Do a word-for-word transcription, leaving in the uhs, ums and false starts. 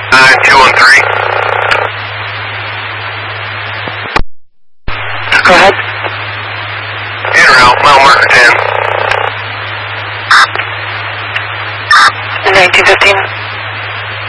nine two one three. Go ahead. En route, mile marker ten. nineteen fifteen.